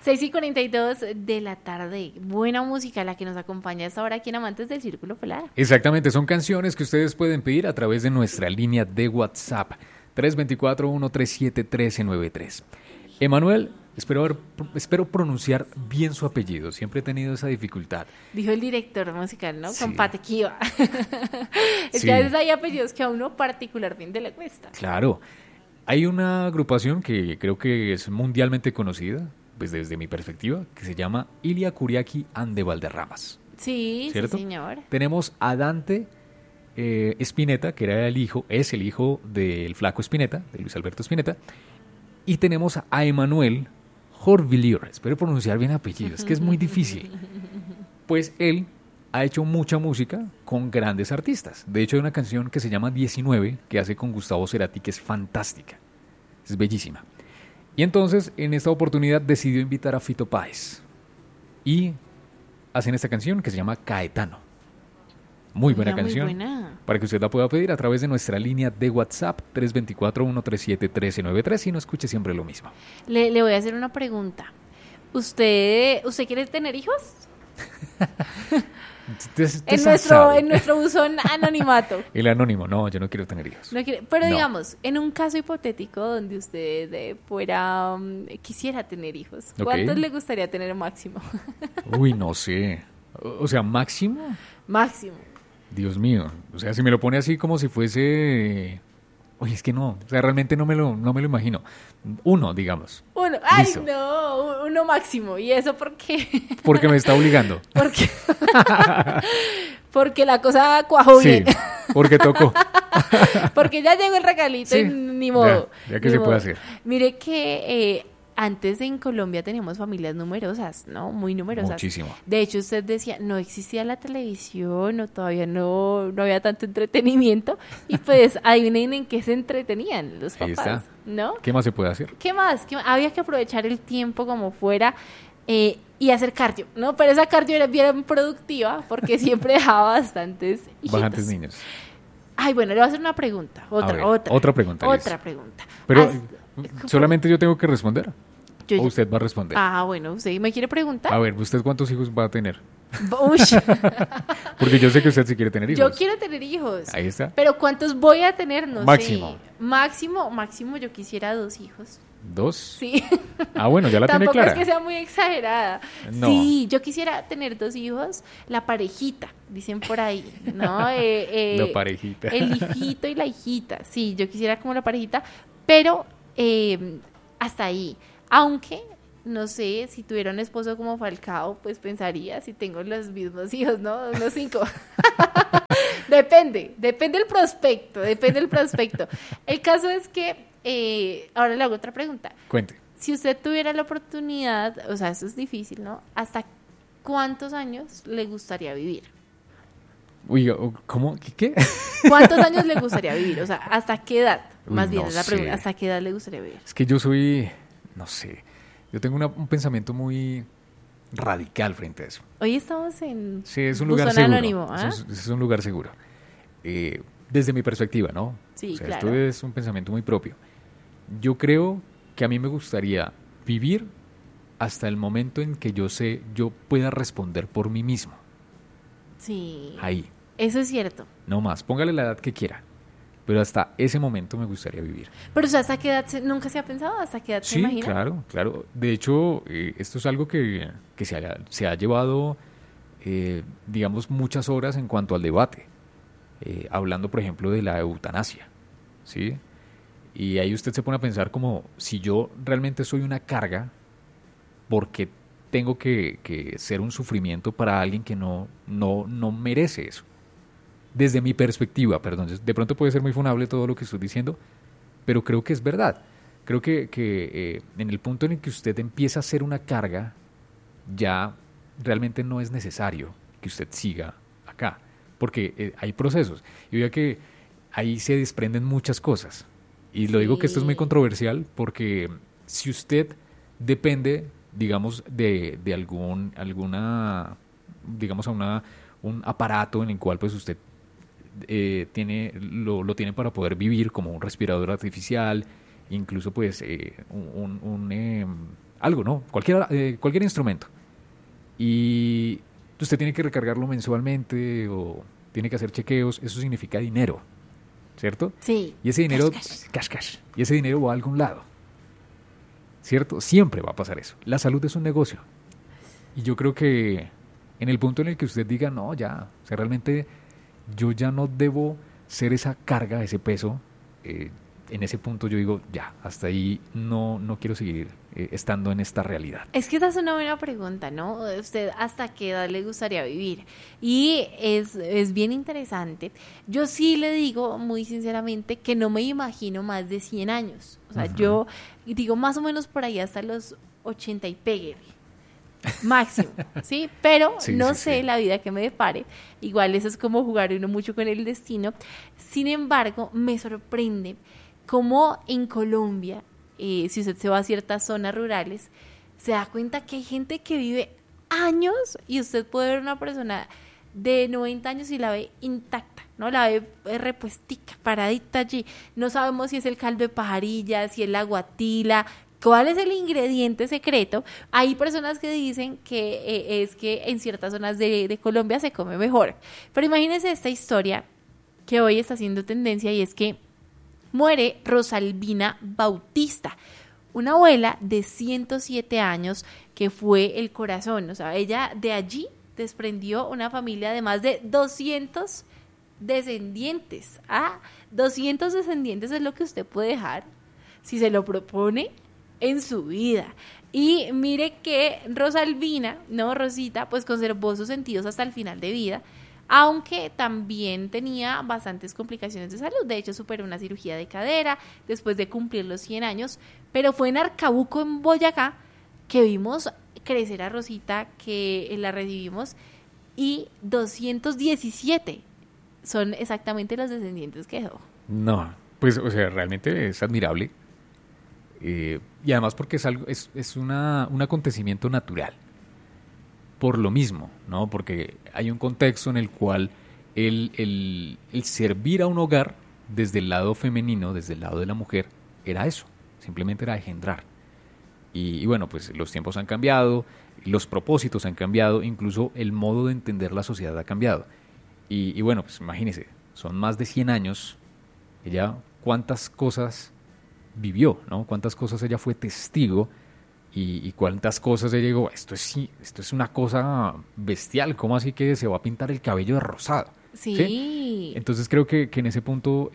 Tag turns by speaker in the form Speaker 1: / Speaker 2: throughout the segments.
Speaker 1: 6:42 de la tarde. Buena música la que nos acompaña hasta ahora aquí en Amantes del Círculo Polar.
Speaker 2: Exactamente, son canciones que ustedes pueden pedir a través de nuestra línea de WhatsApp 324-137-1393. Emanuel, espero pronunciar bien su apellido, siempre he tenido esa dificultad.
Speaker 1: Dijo el director musical, ¿no?
Speaker 2: Sí.
Speaker 1: Con Patequiva. Es
Speaker 2: Sí.
Speaker 1: que a veces hay apellidos que a uno particularmente le cuesta.
Speaker 2: Claro, hay una agrupación que creo que es mundialmente conocida, pues desde mi perspectiva, que se llama Ilia Kuriaki and the Valderramas.
Speaker 1: Sí,
Speaker 2: ¿Cierto?
Speaker 1: sí, señor.
Speaker 2: Tenemos a Dante Spinetta, que era es el hijo del flaco Spinetta, de Luis Alberto Spinetta, y tenemos a Emanuel Jorvillier, espero pronunciar bien el apellido, es que es muy difícil. Pues él ha hecho mucha música con grandes artistas. De hecho, hay una canción que se llama 19, que hace con Gustavo Cerati, que es fantástica, es bellísima. Y entonces, en esta oportunidad, decidió invitar a Fito Páez. Y hacen esta canción que se llama Caetano. Muy buena
Speaker 1: Mira,
Speaker 2: canción.
Speaker 1: Muy buena.
Speaker 2: Para que usted la pueda pedir a través de nuestra línea de WhatsApp 324-137-1393 y no escuche siempre lo mismo.
Speaker 1: Le voy a hacer una pregunta. ¿Usted quiere tener hijos? En nuestro buzón anonimato.
Speaker 2: El anónimo, no, yo no quiero tener hijos.
Speaker 1: No quiere, pero
Speaker 2: No.
Speaker 1: digamos, en un caso hipotético donde usted fuera, quisiera tener hijos,
Speaker 2: Ok.
Speaker 1: ¿cuántos le gustaría tener máximo?
Speaker 2: Uy, no sé. O sea, máximo,
Speaker 1: Máximo.
Speaker 2: Dios mío. O sea, si me lo pone así como si fuese... Uy, es que no. O sea, realmente no me lo imagino. Uno, digamos.
Speaker 1: Uno. ¡Ay,
Speaker 2: Listo.
Speaker 1: no! Uno máximo. ¿Y eso por qué?
Speaker 2: Porque me está obligando.
Speaker 1: Porque, porque la cosa cuajó
Speaker 2: Sí,
Speaker 1: bien.
Speaker 2: porque tocó.
Speaker 1: Porque ya llegó el regalito
Speaker 2: Sí,
Speaker 1: y ni modo.
Speaker 2: ya que
Speaker 1: ni
Speaker 2: se
Speaker 1: modo.
Speaker 2: puede hacer.
Speaker 1: Mire que antes en Colombia teníamos familias numerosas, ¿no? Muy numerosas.
Speaker 2: Muchísimo.
Speaker 1: De hecho, usted decía, no existía la televisión o todavía no había tanto entretenimiento. Y pues adivinen en qué se entretenían los
Speaker 2: Ahí
Speaker 1: papás,
Speaker 2: está.
Speaker 1: ¿no?
Speaker 2: ¿Qué más se puede hacer?
Speaker 1: ¿Qué más? Había que aprovechar el tiempo como fuera y hacer cardio, ¿no? Pero esa cardio era bien productiva porque siempre dejaba bastantes hijitos.
Speaker 2: Bajantes niños.
Speaker 1: Ay, bueno, le voy a hacer una pregunta.
Speaker 2: A ver,
Speaker 1: Otra
Speaker 2: pregunta, Liz.
Speaker 1: Otra pregunta.
Speaker 2: Pero
Speaker 1: Haz-
Speaker 2: solamente yo tengo que responder.
Speaker 1: Yo-
Speaker 2: ¿O usted va a responder?
Speaker 1: Ah, bueno, ¿usted me quiere preguntar?
Speaker 2: A ver, ¿usted cuántos hijos va a tener?
Speaker 1: Uy,
Speaker 2: Porque yo sé que usted sí quiere tener hijos.
Speaker 1: yo quiero tener hijos.
Speaker 2: Ahí está.
Speaker 1: Pero ¿cuántos voy a tener? No
Speaker 2: Máximo.
Speaker 1: sé. Máximo yo quisiera 2 hijos.
Speaker 2: 2.
Speaker 1: Sí.
Speaker 2: Ah, bueno, ya la tiene
Speaker 1: Tampoco
Speaker 2: clara.
Speaker 1: es que sea muy exagerada.
Speaker 2: No.
Speaker 1: Sí, yo quisiera tener 2 hijos, la parejita, dicen por ahí, ¿no?
Speaker 2: La parejita.
Speaker 1: El hijito y la hijita. Sí, yo quisiera como la parejita, pero hasta ahí. Aunque, no sé, si tuviera un esposo como Falcao, pues pensaría si tengo los mismos hijos, ¿no? Unos 5. Depende del prospecto. El caso es que, ahora le hago otra pregunta.
Speaker 2: Cuente.
Speaker 1: Si usted tuviera la oportunidad, o sea, eso es difícil, ¿no? ¿Hasta cuántos años le gustaría vivir?
Speaker 2: Uy, ¿cómo? ¿Qué?
Speaker 1: ¿Cuántos años le gustaría vivir? O sea, ¿hasta qué edad?
Speaker 2: Uy,
Speaker 1: Más bien
Speaker 2: no
Speaker 1: es la pregunta.
Speaker 2: sé.
Speaker 1: ¿Hasta qué edad le gustaría vivir?
Speaker 2: Es que yo soy, no sé, yo tengo un pensamiento muy radical frente a eso.
Speaker 1: Hoy estamos en
Speaker 2: Sí, es un lugar
Speaker 1: Buzón
Speaker 2: seguro.
Speaker 1: Anónimo, ¿ah?
Speaker 2: Es un lugar seguro. Desde mi perspectiva, ¿no?
Speaker 1: Sí,
Speaker 2: o sea,
Speaker 1: claro.
Speaker 2: esto es un pensamiento muy propio. Yo creo que a mí me gustaría vivir hasta el momento en que yo pueda responder por mí mismo.
Speaker 1: Sí.
Speaker 2: Ahí,
Speaker 1: Eso es cierto.
Speaker 2: no más. Póngale la edad que quiera. Pero hasta ese momento me gustaría vivir.
Speaker 1: Pero, o sea, ¿hasta qué edad nunca se ha pensado? ¿Hasta qué edad se
Speaker 2: Sí,
Speaker 1: imagina?
Speaker 2: claro, claro. De hecho, esto es algo que se ha llevado, digamos, muchas horas en cuanto al debate. Hablando, por ejemplo, de la eutanasia, ¿sí? Y ahí usted se pone a pensar como, si yo realmente soy una carga, ¿por qué tengo que ser un sufrimiento para alguien que no merece eso? Desde mi perspectiva, perdón, de pronto puede ser muy funable todo lo que estoy diciendo, pero creo que es verdad. Creo que en el punto en el que usted empieza a ser una carga, ya realmente no es necesario que usted siga acá, porque hay procesos. Y vea que ahí se desprenden muchas cosas. Y lo digo que esto es muy
Speaker 1: Sí.
Speaker 2: controversial, porque si usted depende, digamos, de alguna, digamos, un aparato en el cual pues usted lo tiene para poder vivir, como un respirador artificial, incluso pues algo, ¿no? Cualquier instrumento. Y usted tiene que recargarlo mensualmente o tiene que hacer chequeos, eso significa dinero, ¿cierto?
Speaker 1: Sí.
Speaker 2: Y ese dinero,
Speaker 1: Cash.
Speaker 2: y ese dinero va a algún lado, ¿cierto? Siempre va a pasar eso. La salud es un negocio. Y yo creo que en el punto en el que usted diga, no, ya, o sea, realmente yo ya no debo ser esa carga, ese peso, en ese punto yo digo, ya, hasta ahí no quiero seguir estando en esta realidad.
Speaker 1: Es que esa es una buena pregunta, ¿no? ¿Usted hasta qué edad le gustaría vivir? Y es bien interesante. Yo sí le digo muy sinceramente que no me imagino más de 100 años. O sea, yo digo más o menos por ahí hasta los 80 y pegue. Máximo, ¿sí? Pero
Speaker 2: Sí,
Speaker 1: no
Speaker 2: sí,
Speaker 1: sé
Speaker 2: sí.
Speaker 1: la vida que me depare. Igual eso es como jugar uno mucho con el destino. Sin embargo, me sorprende cómo en Colombia, si usted se va a ciertas zonas rurales, se da cuenta que hay gente que vive años y usted puede ver una persona de 90 años y la ve intacta, ¿no? La ve repuestica, paradita allí. No sabemos si es el caldo de pajarilla, si es la guatila, cuál es el ingrediente secreto. Hay personas que dicen que es que en ciertas zonas de Colombia se come mejor. Pero imagínense esta historia que hoy está haciendo tendencia y es que muere Rosalvina Bautista, una abuela de 107 años que fue el corazón. O sea, ella de allí desprendió una familia de más de 200 descendientes. 200 descendientes es lo que usted puede dejar si se lo propone en su vida. Y mire que Rosalvina, no Rosita, pues conservó sus sentidos hasta el final de vida, aunque también tenía bastantes complicaciones de salud. De hecho, superó una cirugía de cadera después de cumplir los 100 años, pero fue en Arcabuco, en Boyacá, que vimos crecer a Rosita, que la recibimos, y 217 son exactamente los descendientes que dejó.
Speaker 2: No, pues, o sea, realmente es admirable. Y además porque es algo, es un acontecimiento natural. Por lo mismo, ¿no? Porque hay un contexto en el cual el servir a un hogar desde el lado femenino, desde el lado de la mujer, era eso, simplemente era engendrar. Y bueno, pues los tiempos han cambiado, los propósitos han cambiado, incluso el modo de entender la sociedad ha cambiado. Y bueno, pues imagínese, son más de 100 años, ella cuántas cosas vivió, ¿no? Cuántas cosas ella fue testigo. Y cuántas cosas ella dijo, esto es una cosa bestial, ¿cómo así que se va a pintar el cabello de rosado?
Speaker 1: Sí.
Speaker 2: Entonces creo que en ese punto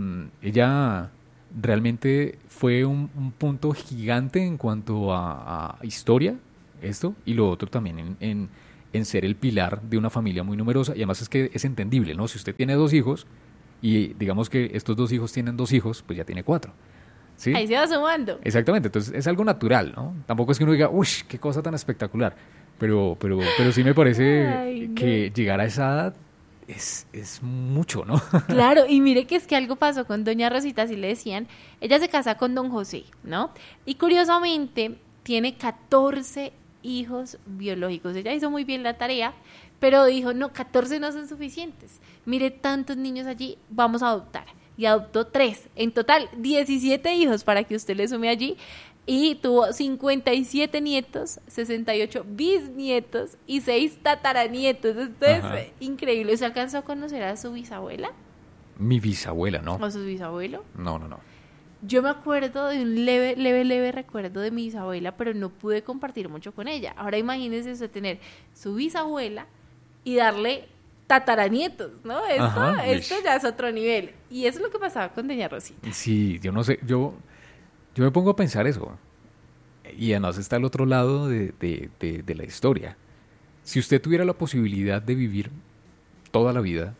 Speaker 2: ella realmente fue un punto gigante en cuanto a historia, esto, y lo otro también en ser el pilar de una familia muy numerosa, y además es que es entendible, ¿no? Si usted tiene 2 hijos, y digamos que estos 2 hijos tienen 2 hijos, pues ya tiene 4. ¿Sí?
Speaker 1: Ahí se va sumando.
Speaker 2: Exactamente, entonces es algo natural, ¿no? Tampoco es que uno diga, uy, qué cosa tan espectacular, pero sí me parece
Speaker 1: Ay, no.
Speaker 2: que llegar a esa edad es mucho, ¿no?
Speaker 1: Claro, y mire que es que algo pasó con doña Rosita, así le decían, ella se casa con don José, ¿no? Y curiosamente tiene 14 hijos biológicos. Ella hizo muy bien la tarea, pero dijo, no, 14 no son suficientes. Mire tantos niños allí, vamos a adoptar. Y adoptó 3. En total, 17 hijos para que usted le sume allí. Y tuvo 57 nietos, 68 bisnietos y 6 tataranietos. Esto
Speaker 2: Ajá.
Speaker 1: es increíble. ¿Se alcanzó a conocer a su bisabuela
Speaker 2: Mi bisabuela, ¿no?
Speaker 1: o a su bisabuelo?
Speaker 2: No.
Speaker 1: Yo me acuerdo de un leve recuerdo de mi bisabuela, pero no pude compartir mucho con ella. Ahora imagínese usted tener su bisabuela y darle tataranietos, ¿no?
Speaker 2: Ajá,
Speaker 1: Esto
Speaker 2: uish.
Speaker 1: ya es otro nivel. Y eso es lo que pasaba con doña Rosita.
Speaker 2: Sí, yo no sé, yo me pongo a pensar eso. Y además está el otro lado de la historia. Si usted tuviera la posibilidad de vivir toda la vida,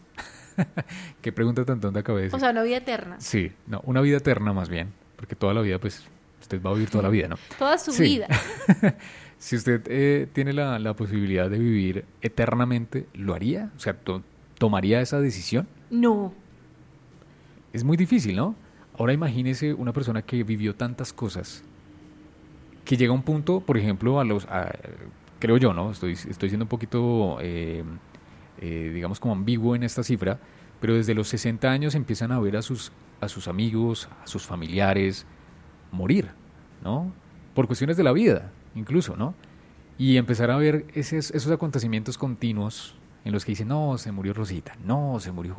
Speaker 2: qué pregunta tan tonta acabé de decir.
Speaker 1: O sea, no vida eterna.
Speaker 2: Sí, no, una vida eterna más bien, porque toda la vida, pues, usted va a vivir toda la vida, ¿no?
Speaker 1: Toda su
Speaker 2: Sí.
Speaker 1: vida.
Speaker 2: Si usted tiene la posibilidad de vivir eternamente, ¿lo haría? O sea, ¿tomaría esa decisión?
Speaker 1: No.
Speaker 2: Es muy difícil, ¿no? Ahora imagínese una persona que vivió tantas cosas, que llega a un punto, por ejemplo, creo yo, ¿no? Estoy siendo un poquito, digamos, como ambiguo en esta cifra, pero desde los 60 años empiezan a ver a sus amigos, a sus familiares morir, ¿no? por cuestiones de la vida, incluso, ¿no? Y empezar a ver esos acontecimientos continuos en los que dicen, no, se murió Rosita, no, se murió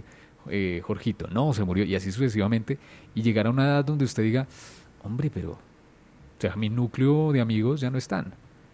Speaker 2: Jorgito, no, se murió, y así sucesivamente, y llegar a una edad donde usted diga, hombre, pero, o sea, mi núcleo de amigos ya no están.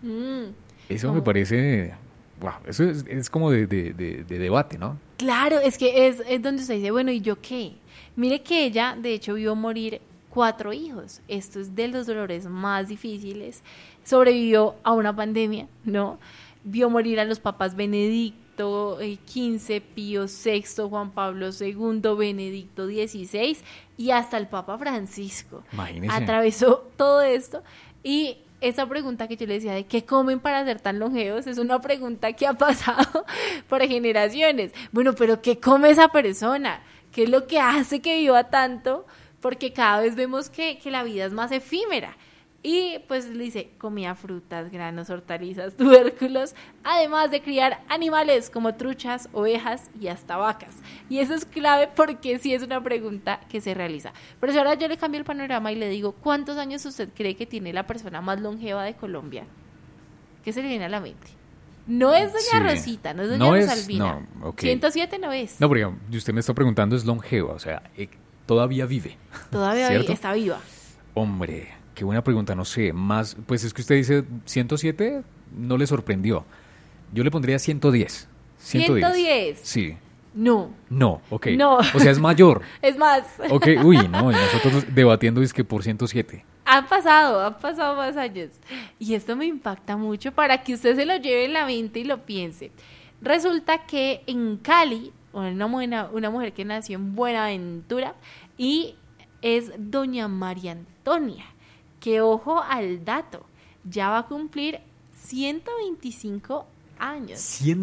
Speaker 2: Eso me parece, wow, eso es como de debate, ¿no?
Speaker 1: Claro, es que es donde usted dice, bueno, ¿y yo qué? Mire que ella, de hecho, vio morir 4 hijos. Esto es de los dolores más difíciles. Sobrevivió a una pandemia, ¿no? Vio morir a los papas Benedicto XV, Pío VI, Juan Pablo II, Benedicto XVI y hasta el Papa Francisco.
Speaker 2: Imagínese.
Speaker 1: Atravesó todo esto y esa pregunta que yo le decía de ¿qué comen para ser tan longevos? Es una pregunta que ha pasado por generaciones. Bueno, pero ¿qué come esa persona? ¿Qué es lo que hace que viva tanto? Porque cada vez vemos que la vida es más efímera. Y pues le dice, comía frutas, granos, hortalizas, tubérculos, además de criar animales como truchas, ovejas y hasta vacas. Y eso es clave porque sí es una pregunta que se realiza. Pero si ahora yo le cambio el panorama y le digo, ¿cuántos años usted cree que tiene la persona más longeva de Colombia? ¿Qué se le viene a la mente? No es doña Rosita, no es doña Rosalvina.
Speaker 2: No, okay.
Speaker 1: 107 no es.
Speaker 2: No, porque usted me está preguntando, es longeva, o sea, todavía vive.
Speaker 1: Todavía está viva.
Speaker 2: Hombre, qué buena pregunta, no sé, más, pues es que usted dice 107, no le sorprendió. Yo le pondría 110.
Speaker 1: 110.
Speaker 2: Sí.
Speaker 1: No,
Speaker 2: ok.
Speaker 1: No.
Speaker 2: O sea, es mayor.
Speaker 1: Es más.
Speaker 2: Ok, uy, no, y nosotros debatiendo es que por 107.
Speaker 1: Han pasado más años. Y esto me impacta mucho para que usted se lo lleve en la mente y lo piense. Resulta que en Cali, una mujer que nació en Buenaventura y es doña María Antonia, que ojo al dato, ya va a cumplir 125 años.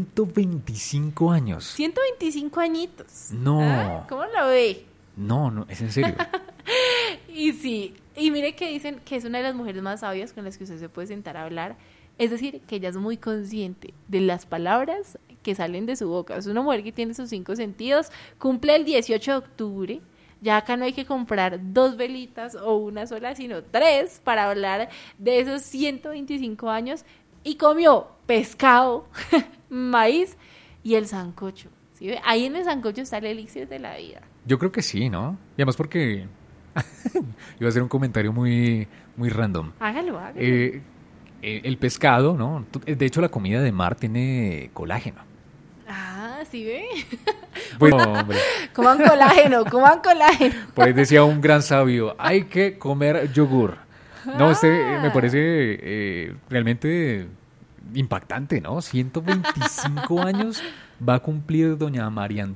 Speaker 2: 125 años.
Speaker 1: 125 añitos.
Speaker 2: No.
Speaker 1: ¿Ah? ¿Cómo lo ve?
Speaker 2: No, es en serio.
Speaker 1: Y sí, y mire que dicen que es una de las mujeres más sabias con las que usted se puede sentar a hablar. Es decir, que ella es muy consciente de las palabras que salen de su boca. Es una mujer que tiene sus 5 sentidos. Cumple el 18 de octubre. Ya acá no hay que comprar 2 velitas o una sola, sino 3 para hablar de esos 125 años. Y comió pescado, maíz y el sancocho. ¿Sí ve? Ahí en el sancocho está el elixir de la vida.
Speaker 2: Yo creo que sí, ¿no? Y además porque iba a hacer un comentario muy, muy random.
Speaker 1: Hágalo.
Speaker 2: El pescado, ¿no? De hecho, la comida de mar tiene colágeno.
Speaker 1: Ah, ¿sí ve?
Speaker 2: Pues, no, hombre.
Speaker 1: Coman colágeno.
Speaker 2: Por ahí decía un gran sabio, hay que comer yogur. No, me parece realmente impactante, ¿no? 125 años va a cumplir doña María